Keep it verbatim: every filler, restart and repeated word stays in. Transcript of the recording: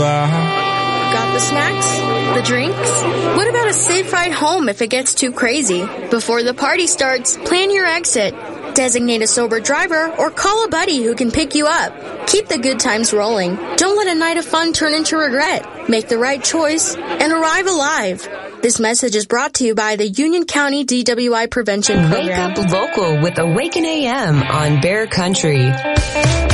uh-huh. Got the snacks? The drinks? What about a safe ride home if it gets too crazy? Before the party starts, plan your exit. Designate a sober driver or call a buddy who can pick you up. Keep the good times rolling. Don't let a night of fun turn into regret. Make the right choice and arrive alive. This message is brought to you by the Union County D W I Prevention Program. Wake up local with Awaken A M on Bear Country.